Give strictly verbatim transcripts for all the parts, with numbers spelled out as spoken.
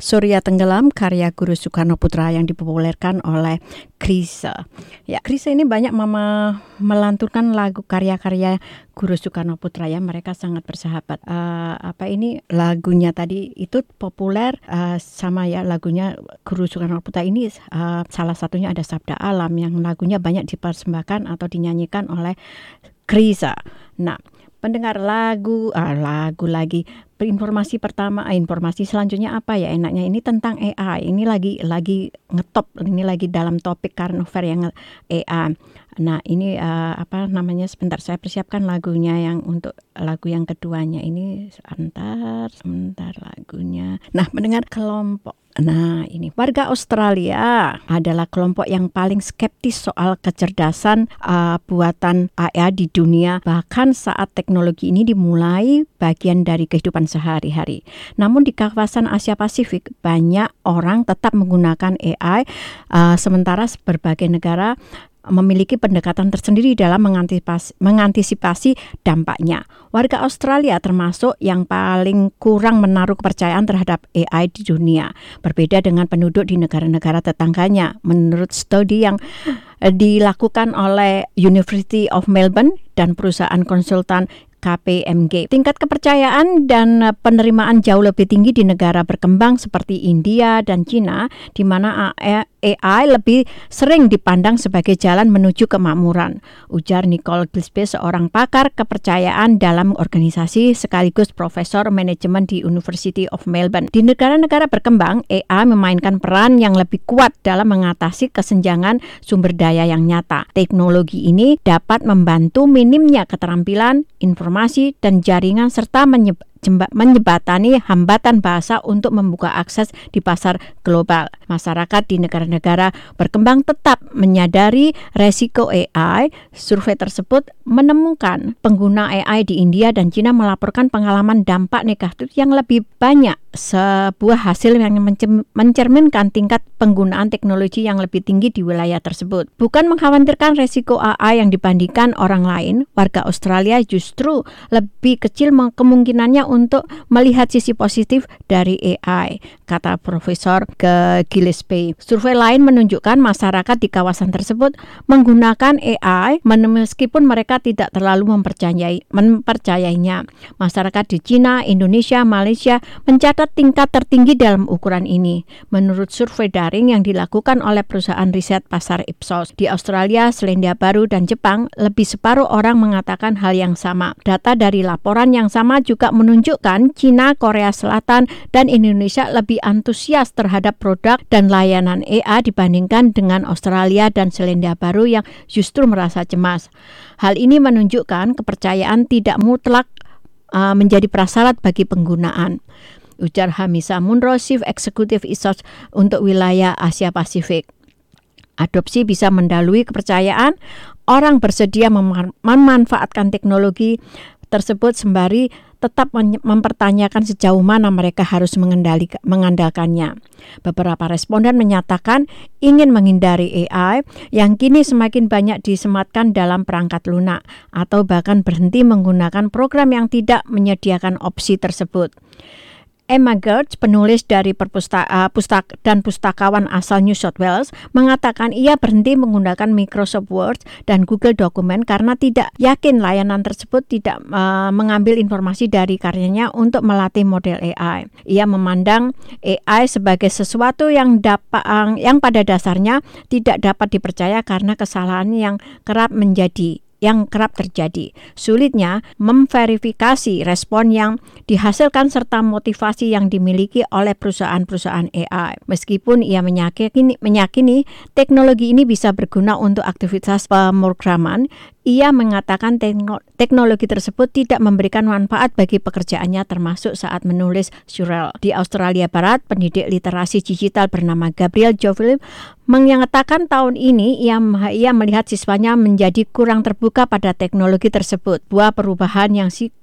Surya Tenggelam karya Guru Soekarno Putra yang dipopulerkan oleh Chrisye. Ya, Chrisye ini banyak mama melantunkan lagu karya-karya Guru Soekarno Putra ya, mereka sangat bersahabat. Uh, apa ini lagunya tadi itu populer uh, sama ya lagunya Guru Soekarno Putra ini uh, salah satunya ada Sabda Alam yang lagunya banyak dipersembahkan atau dinyanyikan oleh Chrisye. Nah, pendengar lagu, ah, lagu lagi. Informasi pertama, informasi selanjutnya apa ya enaknya ini tentang A I. Ini lagi lagi ngetop, ini lagi dalam topik current affair yang A I. Nah ini uh, apa namanya? Sebentar saya persiapkan lagunya yang untuk lagu yang keduanya ini. Sebentar, sebentar lagunya. Nah mendengar kelompok. Nah ini warga Australia adalah kelompok yang paling skeptis soal kecerdasan uh, buatan A I di dunia. Bahkan saat teknologi ini dimulai bagian dari kehidupan sehari-hari. Namun di kawasan Asia Pasifik banyak orang tetap menggunakan A I, uh, sementara berbagai negara memiliki pendekatan tersendiri dalam mengantisipasi, mengantisipasi dampaknya. Warga Australia termasuk yang paling kurang menaruh kepercayaan terhadap A I di dunia, berbeda dengan penduduk di negara-negara tetangganya. Menurut studi yang dilakukan oleh University of Melbourne dan perusahaan konsultan K P M G. Tingkat kepercayaan dan penerimaan jauh lebih tinggi di negara berkembang seperti India dan China, di mana A I lebih sering dipandang sebagai jalan menuju kemakmuran, ujar Nicole Gillespie, seorang pakar kepercayaan dalam organisasi sekaligus profesor manajemen di University of Melbourne. Di negara-negara berkembang, A I memainkan peran yang lebih kuat dalam mengatasi kesenjangan sumber daya yang nyata. Teknologi ini dapat membantu minimnya keterampilan, informasi, dan jaringan serta menyebabkan menyebatani hambatan bahasa untuk membuka akses di pasar global. Masyarakat di negara-negara berkembang tetap menyadari resiko A I. Survei tersebut menemukan pengguna A I di India dan China melaporkan pengalaman dampak negatif yang lebih banyak, sebuah hasil yang mencerminkan tingkat penggunaan teknologi yang lebih tinggi di wilayah tersebut. Bukan mengkhawatirkan resiko A I yang dibandingkan orang lain, warga Australia justru lebih kecil kemungkinannya untuk melihat sisi positif dari A I, kata Profesor Gillespie. Survei lain menunjukkan masyarakat di kawasan tersebut menggunakan A I meskipun mereka tidak terlalu mempercayai, mempercayainya. Masyarakat di China, Indonesia, Malaysia mencatat tingkat tertinggi dalam ukuran ini. Menurut survei daring yang dilakukan oleh perusahaan riset pasar Ipsos, di Australia, Selandia Baru, dan Jepang, lebih separuh orang mengatakan hal yang sama. Data dari laporan yang sama juga menunjukkan menunjukkan China, Korea Selatan, dan Indonesia lebih antusias terhadap produk dan layanan A I dibandingkan dengan Australia dan Selandia Baru yang justru merasa cemas. Hal ini menunjukkan kepercayaan tidak mutlak uh, menjadi prasyarat bagi penggunaan, ujar Hamisa Munro, Chief Executive Ipsos untuk wilayah Asia Pasifik. Adopsi bisa mendahului kepercayaan. Orang bersedia mem- memanfaatkan teknologi tersebut sembari tetap mempertanyakan sejauh mana mereka harus mengandalkannya. Beberapa responden menyatakan ingin menghindari A I yang kini semakin banyak disematkan dalam perangkat lunak atau bahkan berhenti menggunakan program yang tidak menyediakan opsi tersebut. Emma Gertz, penulis dari perpustaka pustak dan pustakawan asal New South Wales, mengatakan ia berhenti menggunakan Microsoft Word dan Google Dokumen karena tidak yakin layanan tersebut tidak uh, mengambil informasi dari karyanya untuk melatih model A I. Ia memandang A I sebagai sesuatu yang dapat yang pada dasarnya tidak dapat dipercaya karena kesalahan yang kerap menjadi yang kerap terjadi. Sulitnya memverifikasi respon yang dihasilkan serta motivasi yang dimiliki oleh perusahaan-perusahaan A I. Meskipun ia meyakini, meyakini teknologi ini bisa berguna untuk aktivitas pemrograman, ia mengatakan teknologi tersebut tidak memberikan manfaat bagi pekerjaannya, termasuk saat menulis surel. Di Australia Barat, pendidik literasi digital bernama Gabriel Jovil mengatakan tahun ini ia, ia melihat siswanya menjadi kurang terbuka pada teknologi tersebut. Buah perubahan yang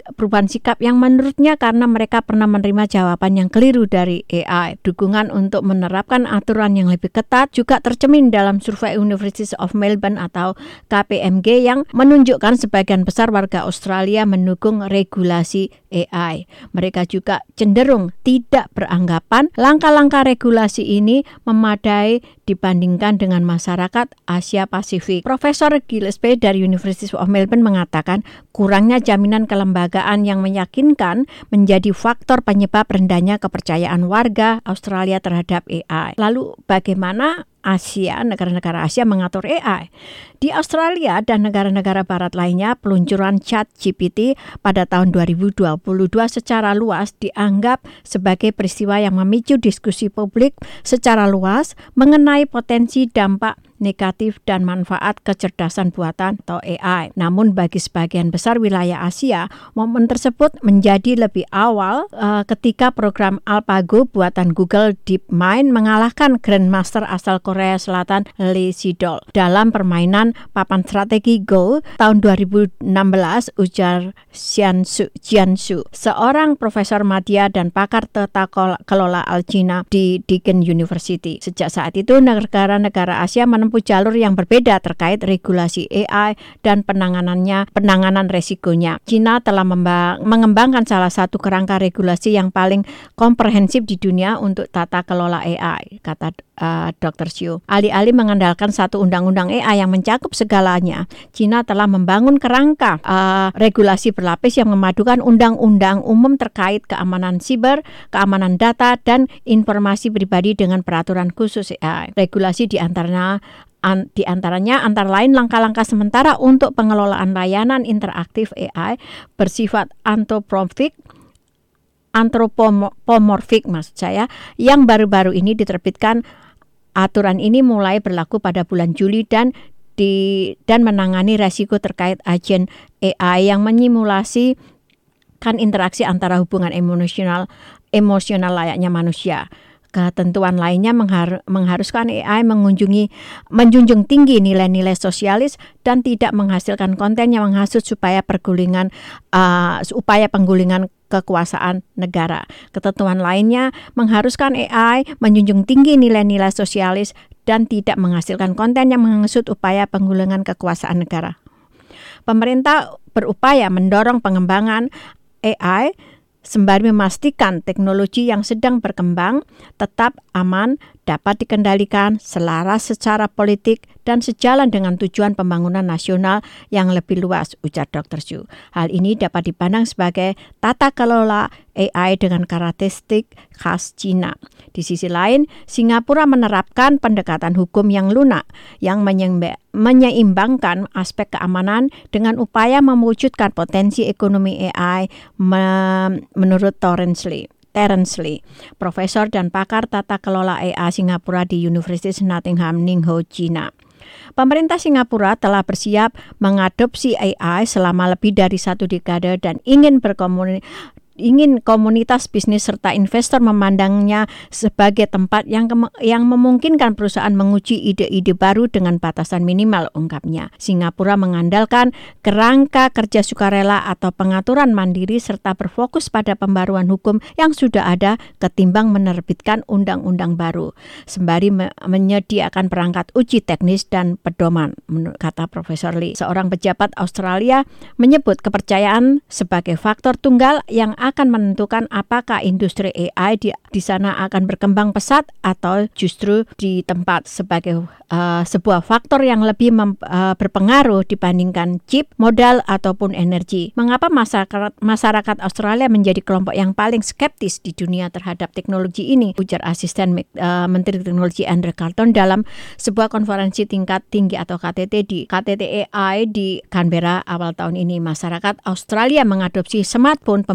perubahan sikap yang menurutnya karena mereka pernah menerima jawaban yang keliru dari A I. Dukungan untuk menerapkan aturan yang lebih ketat juga tercermin dalam survei University of Melbourne atau K P M G yang menunjukkan sebagian besar warga Australia mendukung regulasi A I. Mereka juga cenderung tidak beranggapan langkah-langkah regulasi ini memadai dibandingkan dengan masyarakat Asia Pasifik. Profesor Gillespie dari University of Melbourne mengatakan kurangnya jaminan kelembagaan yang meyakinkan menjadi faktor penyebab rendahnya kepercayaan warga Australia terhadap A I. Lalu bagaimana Asia, negara-negara Asia mengatur A I? Di Australia dan negara-negara barat lainnya, peluncuran ChatGPT pada tahun dua ribu dua puluh dua secara luas dianggap sebagai peristiwa yang memicu diskusi publik secara luas mengenai potensi dampak negatif dan manfaat kecerdasan buatan atau A I. Namun bagi sebagian besar wilayah Asia, momen tersebut menjadi lebih awal uh, ketika program AlphaGo buatan Google DeepMind mengalahkan Grandmaster asal Korea Selatan Lee Sedol dalam permainan papan strategi Go tahun dua ribu enam belas, ujar Jianshu, Jianshu, seorang profesor media dan pakar tata kelola Al-China di Deakin University. Sejak saat itu, negara-negara Asia menempuh jalur yang berbeda terkait regulasi A I dan penanganannya, penanganan resikonya. China telah memba- mengembangkan salah satu kerangka regulasi yang paling komprehensif di dunia untuk tata kelola A I, kata uh, doktor Xu. Alih-alih mengandalkan satu undang-undang A I yang mencakup segalanya, China telah membangun kerangka uh, regulasi berlapis yang memadukan undang-undang umum terkait keamanan siber, keamanan data, dan informasi pribadi dengan peraturan khusus A I. Regulasi diantaranya An, di antaranya antara lain langkah-langkah sementara untuk pengelolaan layanan interaktif A I bersifat antropomorfik, antropomorfik maksud saya, yang baru-baru ini diterbitkan. Aturan ini mulai berlaku pada bulan Juli dan di dan menangani resiko terkait agen A I yang menyimulasi kan interaksi antara hubungan emosional emosional layaknya manusia. Ketentuan lainnya menghar- mengharuskan A I mengunjungi, menjunjung tinggi nilai-nilai sosialis dan tidak menghasilkan konten yang menghasut supaya pergulingan uh, upaya penggulingan kekuasaan negara. Ketentuan lainnya mengharuskan A I menjunjung tinggi nilai-nilai sosialis dan tidak menghasilkan konten yang menghasut upaya penggulingan kekuasaan negara. Pemerintah berupaya mendorong pengembangan A I sembari memastikan teknologi yang sedang berkembang tetap aman, dapat dikendalikan, selaras secara politik, dan sejalan dengan tujuan pembangunan nasional yang lebih luas, ujar doktor Xu. Hal ini dapat dipandang sebagai tata kelola A I dengan karakteristik khas Cina. Di sisi lain, Singapura menerapkan pendekatan hukum yang lunak, yang menyembe- menyeimbangkan aspek keamanan dengan upaya mewujudkan potensi ekonomi A I me- menurut Terence Lee. Terence Lee, profesor dan pakar tata kelola A I Singapura di Universitas Nottingham, Ningho, China. Pemerintah Singapura telah bersiap mengadopsi A I selama lebih dari satu dekade dan ingin berkomunikasi ingin komunitas bisnis serta investor memandangnya sebagai tempat yang ke- yang memungkinkan perusahaan menguji ide-ide baru dengan batasan minimal, ungkapnya. Singapura mengandalkan kerangka kerja sukarela atau pengaturan mandiri serta berfokus pada pembaruan hukum yang sudah ada ketimbang menerbitkan undang-undang baru, sembari me- menyediakan perangkat uji teknis dan pedoman, kata Profesor Lee. Seorang pejabat Australia menyebut kepercayaan sebagai faktor tunggal yang akan menentukan apakah industri A I di, di sana akan berkembang pesat atau justru di tempat sebagai uh, sebuah faktor yang lebih mem, uh, berpengaruh dibandingkan chip, modal, ataupun energi. Mengapa masyarakat, masyarakat Australia menjadi kelompok yang paling skeptis di dunia terhadap teknologi ini, ujar asisten uh, Menteri Teknologi Andrew Carlton dalam sebuah konferensi tingkat tinggi atau K T T di K T T A I di Canberra awal tahun ini. Masyarakat Australia mengadopsi smartphone pembayaran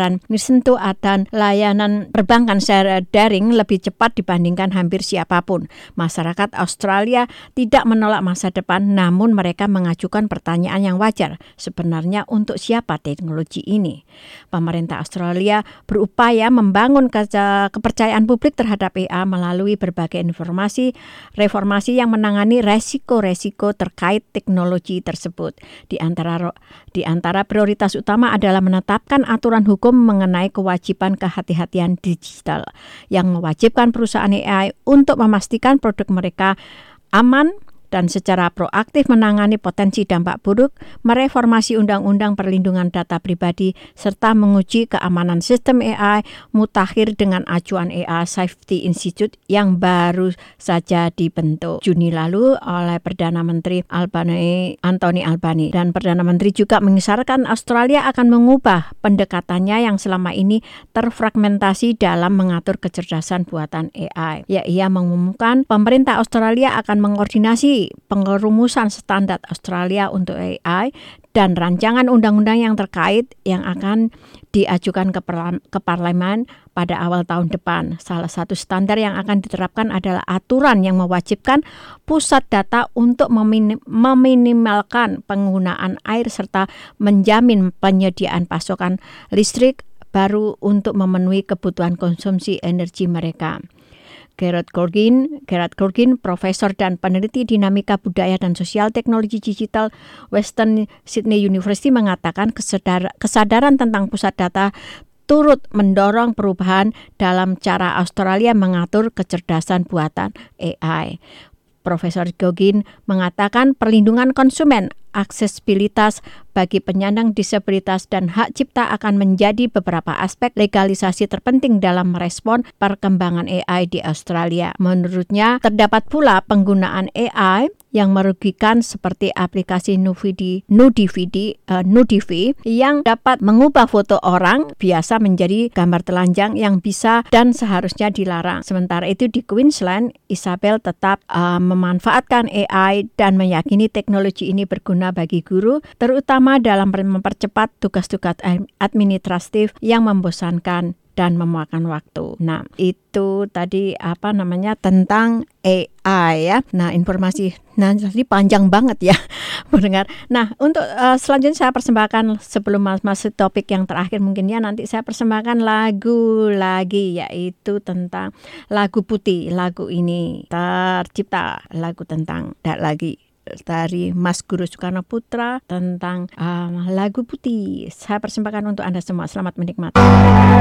pembayaran nirsentuh dan layanan perbankan secara daring lebih cepat dibandingkan hampir siapapun. Masyarakat Australia tidak menolak masa depan, namun mereka mengajukan pertanyaan yang wajar. Sebenarnya untuk siapa teknologi ini? Pemerintah Australia berupaya membangun ke- kepercayaan publik terhadap A I melalui berbagai informasi reformasi yang menangani resiko-resiko terkait teknologi tersebut. Di antara di antara prioritas utama adalah menetapkan aturan hukum mengenai kewajiban kehati-hatian digital yang mewajibkan perusahaan A I untuk memastikan produk mereka aman dan secara proaktif menangani potensi dampak buruk, mereformasi Undang-Undang Perlindungan Data Pribadi, serta menguji keamanan sistem A I mutakhir dengan acuan A I Safety Institute yang baru saja dibentuk Juni lalu oleh Perdana Menteri Albani, Anthony Albanese. Dan Perdana Menteri juga mengisyaratkan Australia akan mengubah pendekatannya yang selama ini terfragmentasi dalam mengatur kecerdasan buatan A I. Ya, ia mengumumkan pemerintah Australia akan mengkoordinasi pengerumusan standar Australia untuk A I dan rancangan undang-undang yang terkait yang akan diajukan ke, parla- ke parlemen pada awal tahun depan. Salah satu standar yang akan diterapkan adalah aturan yang mewajibkan pusat data untuk meminim- meminimalkan penggunaan air serta menjamin penyediaan pasokan listrik baru untuk memenuhi kebutuhan konsumsi energi mereka. Gerard Gorgin, Gerard Gorgin, profesor dan peneliti dinamika budaya dan sosial teknologi digital Western Sydney University mengatakan kesadar, kesadaran tentang pusat data turut mendorong perubahan dalam cara Australia mengatur kecerdasan buatan A I. Profesor Gorgin mengatakan perlindungan konsumen, aksesibilitas bagi penyandang disabilitas dan hak cipta akan menjadi beberapa aspek legalisasi terpenting dalam merespon perkembangan A I di Australia. Menurutnya, terdapat pula penggunaan A I yang merugikan seperti aplikasi Nudividi, Nudividi, uh, Nudivi yang dapat mengubah foto orang biasa menjadi gambar telanjang yang bisa dan seharusnya dilarang. Sementara itu di Queensland, Isabel tetap uh, memanfaatkan A I dan meyakini teknologi ini berguna bagi guru, terutama dalam mempercepat tugas-tugas administratif yang membosankan dan memakan waktu. Nah, itu tadi apa namanya tentang A I ya. Nah, informasi nah tadi panjang banget ya mendengar. Nah, untuk uh, selanjutnya saya persembahkan sebelum masuk topik yang terakhir mungkin ya nanti saya persembahkan lagu lagi yaitu tentang lagu putih. Lagu ini tercipta lagu tentang tak lagi dari Mas Guru Soekarno Putra tentang um, lagu putih. Saya persembahkan untuk Anda semua. Selamat menikmati.